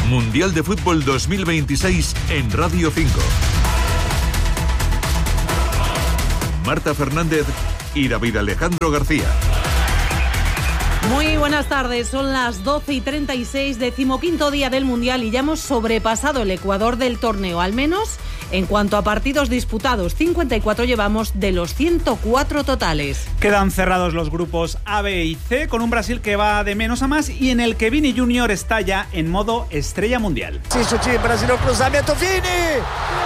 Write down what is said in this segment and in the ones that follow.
Mundial de Fútbol 2026 en Radio 5. Marta Fernández y David Alejandro García. Muy buenas tardes, son las 12:36, 15º día del Mundial y ya hemos sobrepasado el ecuador del torneo, al menos en cuanto a partidos disputados. 54 llevamos de los 104 totales. Quedan cerrados los grupos A, B y C, con un Brasil que va de menos a más y en el que Vini Junior está ya en modo estrella mundial. Sí, brasileño, cruzamiento, Vini.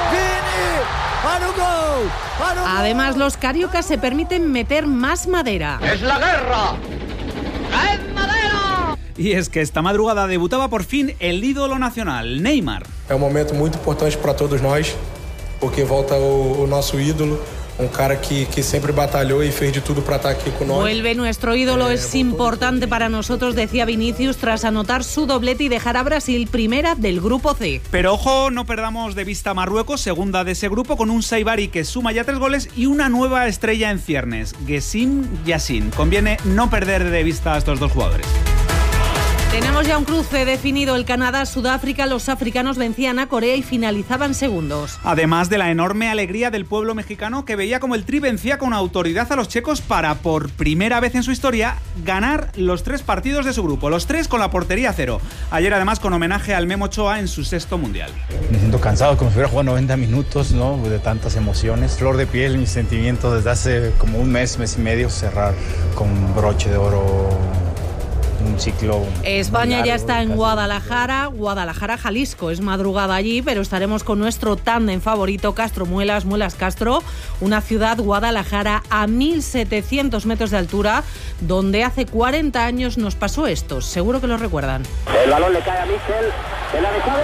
Además, los cariocas se permiten meter más madera. ¡Es la guerra! ¡Es madera! Y es que esta madrugada debutaba por fin el ídolo nacional, Neymar. Es un momento muy importante para todos nosotros, porque volta o nuestro ídolo, un cara que siempre batalló y fez de todo para estar aquí con nosotros. Vuelve nuestro ídolo, es importante para nosotros, decía Vinicius, tras anotar su doblete y dejar a Brasil primera del grupo C. Pero ojo, no perdamos de vista a Marruecos, segunda de ese grupo, con un Saibari que suma ya 3 goles y una nueva estrella en ciernes, Guessim Yassin. Conviene no perder de vista a estos dos jugadores. Tenemos ya un cruce definido, el Canadá-Sudáfrica, los africanos vencían a Corea y finalizaban segundos. Además de la enorme alegría del pueblo mexicano que veía como el Tri vencía con autoridad a los checos para, por primera vez en su historia, ganar los 3 partidos de su grupo, los 3 con la portería 0. Ayer además con homenaje al Memo Ochoa en su 6º mundial. Me siento cansado, como si hubiera jugado 90 minutos, ¿no? De tantas emociones. Flor de piel, mis sentimientos desde hace como un mes y medio, cerrar con broche de oro un ciclo. España ya está en Guadalajara, Jalisco. Es madrugada allí, pero estaremos con nuestro tándem favorito, Castro Muelas, Muelas Castro, una ciudad, Guadalajara, a 1.700 metros de altura, donde hace 40 años nos pasó esto. Seguro que lo recuerdan. El balón le cae a Michel, el avisado.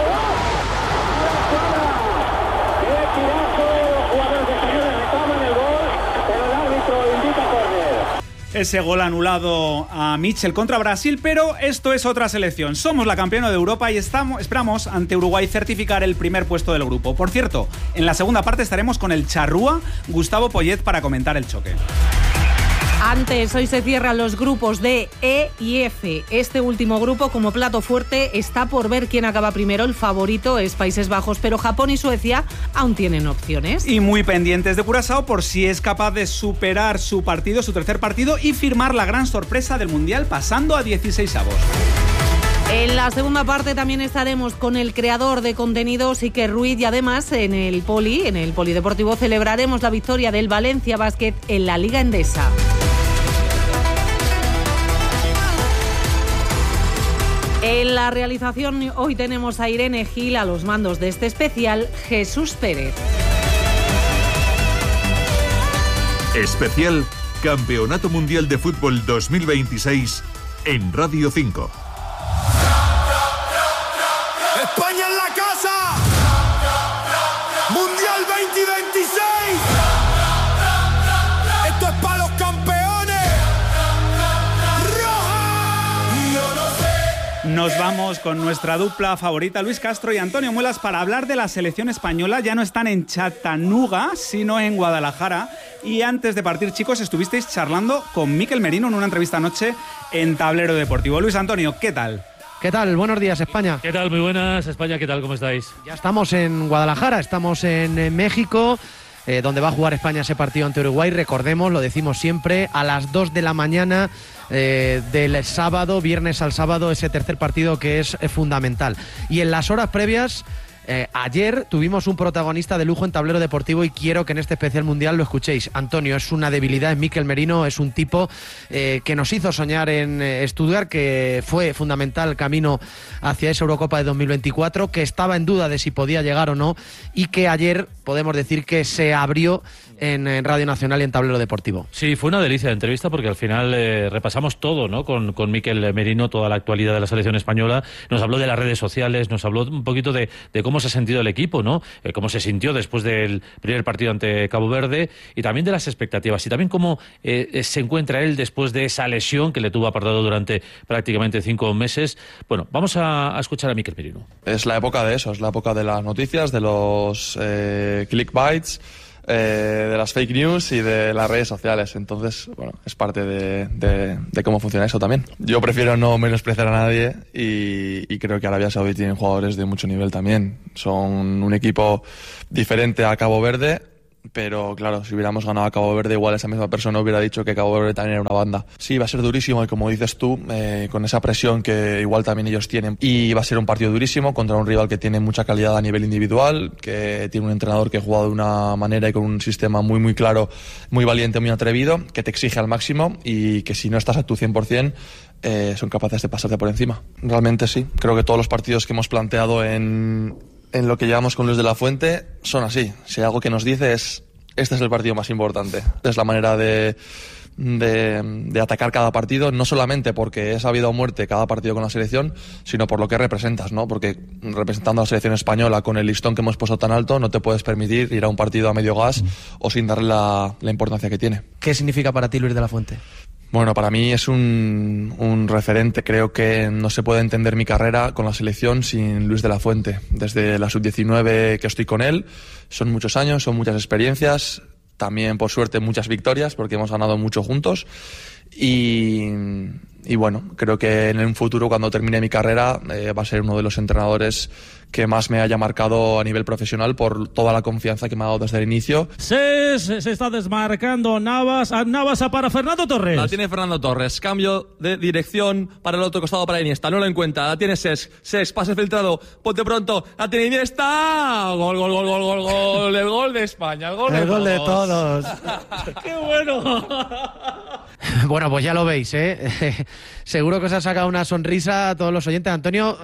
¡Qué tirazo! Jugadores españoles reclaman el gol, pero el árbitro indica córner. Ese gol anulado a Mitchell contra Brasil, pero esto es otra selección. Somos la campeona de Europa y esperamos ante Uruguay certificar el primer puesto del grupo. Por cierto, en la segunda parte estaremos con el charrúa Gustavo Poyet para comentar el choque. Antes, hoy se cierran los grupos D, E y F. Este último grupo, como plato fuerte, está por ver quién acaba primero. El favorito es Países Bajos, pero Japón y Suecia aún tienen opciones. Y muy pendientes de Curazao por si es capaz de superar su tercer partido y firmar la gran sorpresa del Mundial pasando a 16avos. En la segunda parte también estaremos con el creador de contenidos, Iker Ruiz, y además en el Polideportivo celebraremos la victoria del Valencia Basket en la Liga Endesa. En la realización hoy tenemos a Irene Gil, a los mandos de este especial, Jesús Pérez. Especial Campeonato Mundial de Fútbol 2026 en Radio 5. España en la casa. Mundial 2026. Esto es para los campeones. Nos vamos con nuestra dupla favorita, Luis Castro y Antonio Muelas, para hablar de la selección española. Ya no están en Chattanooga, sino en Guadalajara. Y antes de partir, chicos, estuvisteis charlando con Mikel Merino en una entrevista anoche en Tablero Deportivo. Luis Antonio, ¿qué tal? ¿Qué tal? Buenos días, España. ¿Qué tal? Muy buenas, España. ¿Qué tal? ¿Cómo estáis? Ya estamos en Guadalajara, estamos en México, donde va a jugar España ese partido ante Uruguay. Recordemos, lo decimos siempre, a las 2 de la mañana del sábado, viernes al sábado, ese tercer partido que es fundamental. Y en las horas previas, ayer tuvimos un protagonista de lujo en Tablero Deportivo y quiero que en este especial mundial lo escuchéis. Antonio, es una debilidad en Mikel Merino, es un tipo que nos hizo soñar en Stuttgart, que fue fundamental el camino hacia esa Eurocopa de 2024, que estaba en duda de si podía llegar o no y que ayer podemos decir que se abrió en Radio Nacional y en Tablero Deportivo. Sí, fue una delicia de entrevista porque al final repasamos todo, ¿no? Con Mikel Merino, toda la actualidad de la selección española. Nos habló de las redes sociales, nos habló un poquito de cómo se ha sentido el equipo, ¿no? Cómo se sintió después del primer partido ante Cabo Verde y también de las expectativas y también cómo se encuentra él después de esa lesión que le tuvo apartado durante prácticamente 5 meses. Bueno, vamos a escuchar a Mikel Merino. Es la época de eso, es la época de las noticias, de los clickbites, de las fake news y de las redes sociales. Entonces, bueno, es parte de cómo funciona eso también. Yo prefiero no menospreciar a nadie y creo que Arabia Saudí tiene jugadores de mucho nivel también. Son un equipo diferente a Cabo Verde, pero claro, si hubiéramos ganado a Cabo Verde, igual esa misma persona hubiera dicho que Cabo Verde también era una banda. Sí, va a ser durísimo y como dices tú, con esa presión que igual también ellos tienen. Y va a ser un partido durísimo contra un rival que tiene mucha calidad a nivel individual, que tiene un entrenador que ha jugado de una manera y con un sistema muy muy claro, muy valiente, muy atrevido, que te exige al máximo y que si no estás a tu 100%, son capaces de pasarte por encima. Realmente sí, creo que todos los partidos que hemos planteado en lo que llevamos con Luis de la Fuente son así. Si hay algo que nos dice es, este es el partido más importante. Es la manera de atacar cada partido, no solamente porque es a vida o muerte cada partido con la selección, sino por lo que representas, ¿no? Porque representando a la selección española con el listón que hemos puesto tan alto, no te puedes permitir ir a un partido a medio gas o sin darle la importancia que tiene. ¿Qué significa para ti Luis de la Fuente? Bueno, para mí es un referente. Creo que no se puede entender mi carrera con la selección sin Luis de la Fuente. Desde la sub-19 que estoy con él, son muchos años, son muchas experiencias, también por suerte muchas victorias porque hemos ganado mucho juntos y bueno, creo que en un futuro cuando termine mi carrera va a ser uno de los entrenadores que más me haya marcado a nivel profesional por toda la confianza que me ha dado desde el inicio. Se está desmarcando Navas para Fernando Torres. La tiene Fernando Torres, cambio de dirección para el otro costado para Iniesta, no lo encuentra, la tiene Ses, pase filtrado, ponte pronto, la tiene Iniesta, gol, el gol de España, el gol de todos. ¡Qué bueno! Bueno, pues ya lo veis, ¿eh? Seguro que os ha sacado una sonrisa a todos los oyentes. Antonio,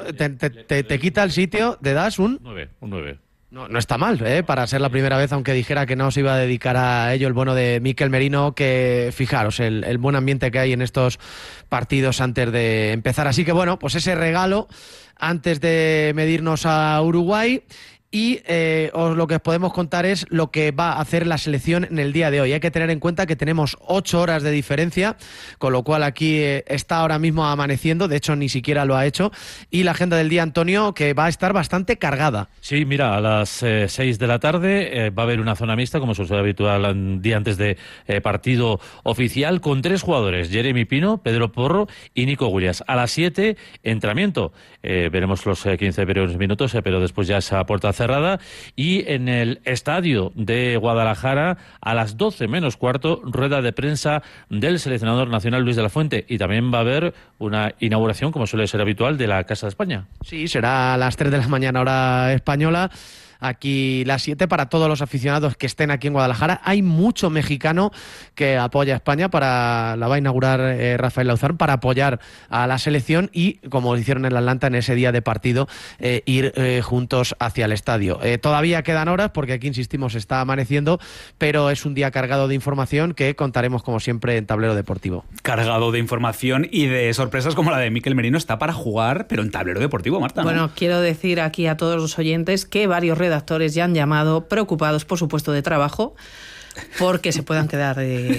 te quita el sitio, ¿te das un 9? No está mal, ¿eh? Para ser la primera vez, aunque dijera que no se iba a dedicar a ello, el bueno de Mikel Merino, que fijaros el buen ambiente que hay en estos partidos antes de empezar. Así que bueno, pues ese regalo antes de medirnos a Uruguay. Y lo que os podemos contar es lo que va a hacer la selección en el día de hoy. Hay que tener en cuenta que tenemos 8 horas de diferencia, con lo cual aquí está ahora mismo amaneciendo, de hecho ni siquiera lo ha hecho, y la agenda del día, Antonio, que va a estar bastante cargada. Sí, mira, a las 6 de la tarde va a haber una zona mixta, como suele ser habitual un día antes de partido oficial, con 3 jugadores, Jeremy Pino, Pedro Porro y Nico Williams. A las 7, entrenamiento. Veremos los 15 primeros minutos, pero después ya esa puerta cerrada, y en el estadio de Guadalajara a las 12 menos cuarto, rueda de prensa del seleccionador nacional Luis de la Fuente, y también va a haber una inauguración, como suele ser habitual, de la Casa de España. Sí, será a las 3 de la mañana hora española. Aquí las 7 para todos los aficionados que estén aquí en Guadalajara. Hay mucho mexicano que apoya a España, la va a inaugurar Rafael Lauzán, para apoyar a la selección y, como hicieron en Atlanta en ese día de partido, ir juntos hacia el estadio. Todavía quedan horas porque aquí, insistimos, está amaneciendo, pero es un día cargado de información que contaremos como siempre en Tablero Deportivo. Cargado de información y de sorpresas como la de Mikel Merino. Está para jugar, pero en Tablero Deportivo, Marta, ¿no? Bueno, quiero decir aquí a todos los oyentes que varios redactores ya han llamado, preocupados por su puesto de trabajo, porque se puedan quedar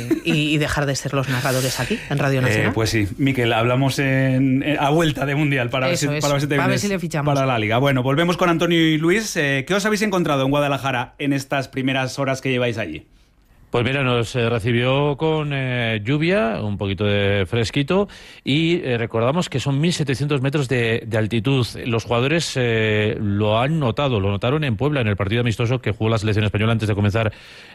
y dejar de ser los narradores aquí en Radio Nacional. Pues sí, Mikel, hablamos a vuelta de Mundial para ver si le fichamos para la Liga. Bueno, volvemos con Antonio y Luis. ¿Qué os habéis encontrado en Guadalajara en estas primeras horas que lleváis allí? Pues mira, nos recibió con lluvia, un poquito de fresquito, y recordamos que son 1.700 metros de altitud. Los jugadores lo notaron en Puebla, en el partido amistoso que jugó la selección española antes de comenzar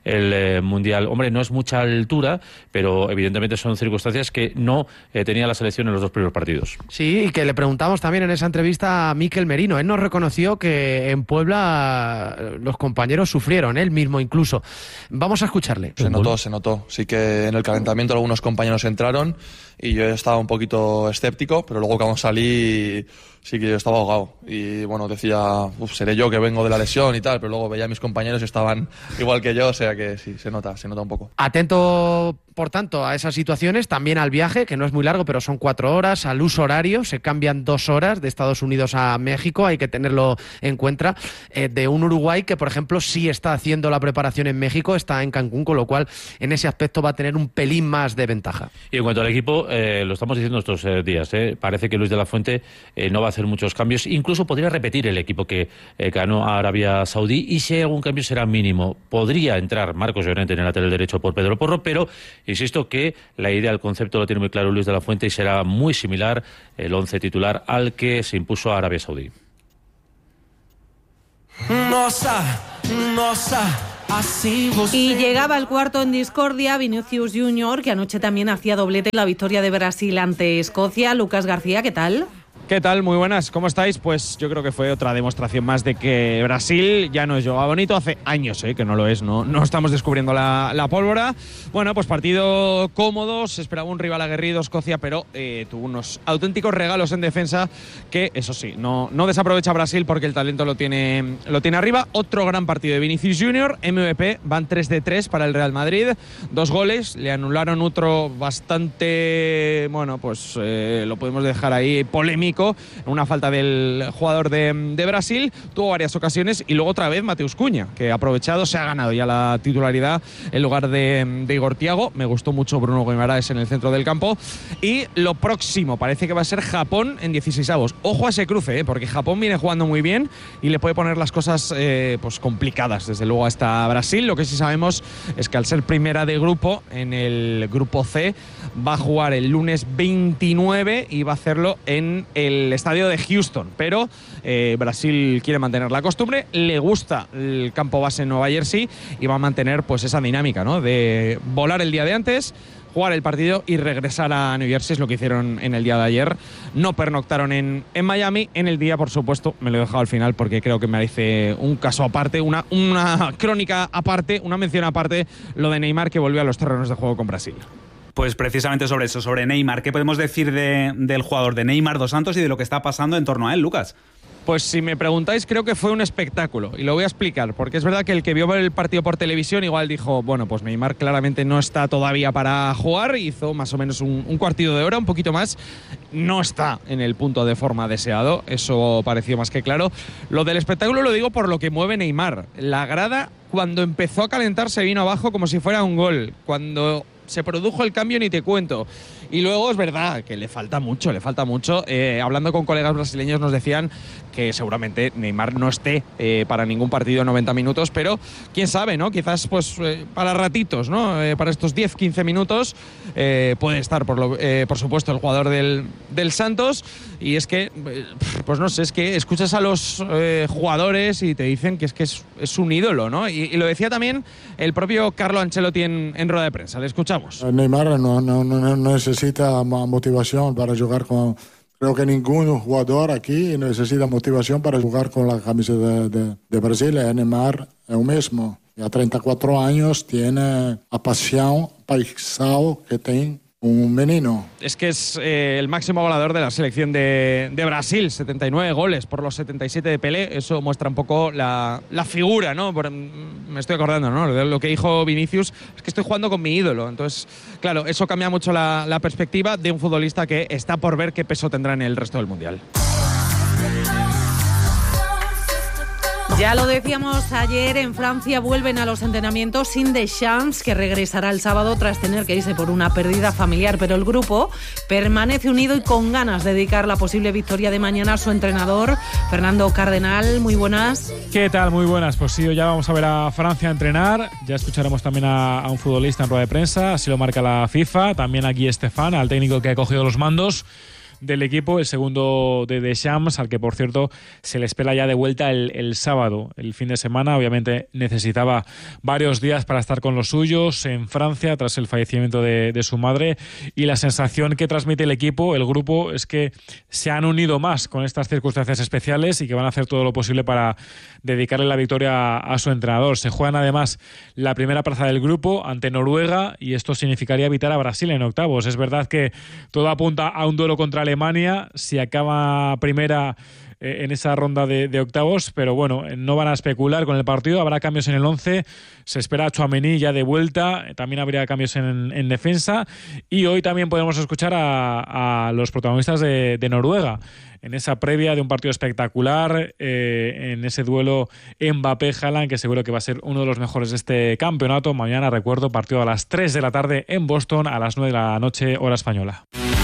el Mundial. Hombre, no es mucha altura, pero evidentemente son circunstancias que no tenía la selección en los 2 primeros partidos. Sí, y que le preguntamos también en esa entrevista a Mikel Merino. Él nos reconoció que en Puebla los compañeros sufrieron, él mismo incluso. Vamos a escucharle. Se notó. Sí que en el calentamiento algunos compañeros entraron y yo estaba un poquito escéptico, pero luego cuando salí sí que yo estaba ahogado. Y bueno, decía, seré yo que vengo de la lesión y tal, pero luego veía a mis compañeros y estaban igual que yo, o sea que sí, se nota un poco. Atento, por tanto, a esas situaciones, también al viaje, que no es muy largo, pero son 4 horas, al uso horario, se cambian 2 horas de Estados Unidos a México, hay que tenerlo en cuenta, de un Uruguay que, por ejemplo, sí está haciendo la preparación en México, está en Cancún, con lo cual en ese aspecto va a tener un pelín más de ventaja. Y en cuanto al equipo, lo estamos diciendo estos días, parece que Luis de la Fuente no va a hacer muchos cambios, incluso podría repetir el equipo que ganó a Arabia Saudí, y si hay algún cambio será mínimo. Podría entrar Marcos Llorente en el lateral derecho por Pedro Porro, pero insisto que la idea, el concepto lo tiene muy claro Luis de la Fuente y será muy similar el 11 titular al que se impuso a Arabia Saudí. Y llegaba el cuarto en discordia, Vinicius Junior, que anoche también hacía doblete en la victoria de Brasil ante Escocia. Lucas García, ¿qué tal? ¿Qué tal? Muy buenas, ¿cómo estáis? Pues yo creo que fue otra demostración más de que Brasil ya no es yoga bonito, hace años que no lo es, no estamos descubriendo la pólvora. Bueno, pues partido cómodo, se esperaba un rival aguerrido, Escocia, pero tuvo unos auténticos regalos en defensa que, eso sí, no desaprovecha Brasil porque el talento lo tiene arriba. Otro gran partido de Vinicius Junior, MVP, van 3 de 3 para el Real Madrid, 2 goles, le anularon otro bastante, bueno, pues lo podemos dejar ahí polémico, una falta del jugador de Brasil, tuvo varias ocasiones, y luego otra vez Mateus Cunha, que ha aprovechado, se ha ganado ya la titularidad en lugar de Igor Thiago. Me gustó mucho Bruno Guimaraes en el centro del campo. Y lo próximo parece que va a ser Japón en 16avos. Ojo a ese cruce, porque Japón viene jugando muy bien y le puede poner las cosas pues complicadas, desde luego, hasta Brasil. Lo que sí sabemos es que al ser primera de grupo, en el grupo C, va a jugar el lunes 29 y va a hacerlo en el estadio de Houston, pero Brasil quiere mantener la costumbre, le gusta el campo base en Nueva Jersey y va a mantener pues esa dinámica, ¿no?, de volar el día de antes, jugar el partido y regresar a New Jersey. Es lo que hicieron en el día de ayer. No pernoctaron en Miami. En el día, por supuesto, me lo he dejado al final porque creo que merece un caso aparte, una crónica aparte, una mención aparte, lo de Neymar, que volvió a los terrenos de juego con Brasil. Pues precisamente sobre eso, sobre Neymar. ¿Qué podemos decir del jugador, de Neymar dos Santos, y de lo que está pasando en torno a él, Lucas? Pues si me preguntáis, creo que fue un espectáculo, y lo voy a explicar, porque es verdad que el que vio el partido por televisión igual dijo, bueno, pues Neymar claramente no está todavía para jugar, hizo más o menos un cuartito de hora, un poquito más, no está en el punto de forma deseado, eso pareció más que claro. Lo del espectáculo lo digo por lo que mueve Neymar. La grada, cuando empezó a calentar, se vino abajo como si fuera un gol. Cuando se produjo el cambio, ni te cuento. Y luego es verdad que le falta mucho. Hablando con colegas brasileños nos decían que seguramente Neymar no esté para ningún partido 90 minutos, pero quién sabe, ¿no? Quizás pues para ratitos, ¿no? Para estos 10-15 minutos puede estar, por supuesto, el jugador del Santos. Y es que, pues no sé, es que escuchas a los jugadores y te dicen que es un ídolo, ¿no? Y lo decía también el propio Carlo Ancelotti en rueda de prensa. Le escuchamos. Neymar no necesita motivación para jugar con... Creo que ningún jugador aquí necesita motivación para jugar con la camiseta de Brasil. Neymar es el mismo. A 34 años tiene la pasión paisal que tiene un menino. Es que es el máximo goleador de la selección de Brasil, 79 goles por los 77 de Pelé. Eso muestra un poco la figura, ¿no? Me estoy acordando, ¿no?, de lo que dijo Vinicius, es que estoy jugando con mi ídolo. Entonces, claro, eso cambia mucho la perspectiva de un futbolista que está por ver qué peso tendrá en el resto del Mundial. Ya lo decíamos ayer, en Francia vuelven a los entrenamientos sin Deschamps, que regresará el sábado tras tener que irse por una pérdida familiar, pero el grupo permanece unido y con ganas de dedicar la posible victoria de mañana a su entrenador, Fernando Cardenal. Muy buenas. ¿Qué tal? Muy buenas. Pues sí, ya vamos a ver a Francia entrenar, ya escucharemos también a un futbolista en rueda de prensa, así lo marca la FIFA, también a Guy Stéphane, al técnico que ha cogido los mandos del equipo, el segundo de Deschamps, al que por cierto se le espera ya de vuelta el sábado, el fin de semana. Obviamente necesitaba varios días para estar con los suyos en Francia tras el fallecimiento de su madre, y la sensación que transmite el equipo, el grupo, es que se han unido más con estas circunstancias especiales y que van a hacer todo lo posible para dedicarle la victoria a su entrenador. Se juegan además la primera plaza del grupo ante Noruega, y esto significaría evitar a Brasil en octavos. Es verdad que todo apunta a un duelo contra Alemania si acaba primera en esa ronda de octavos, pero bueno, no van a especular con el partido. Habrá cambios en el 11, se espera a Tchouaméni ya de vuelta, también habría cambios en defensa, y hoy también podemos escuchar a los protagonistas de Noruega en esa previa de un partido espectacular, en ese duelo Mbappé-Haaland, que seguro que va a ser uno de los mejores de este campeonato. Mañana, recuerdo, partido a las 3 de la tarde en Boston, a las 9 de la noche, hora española.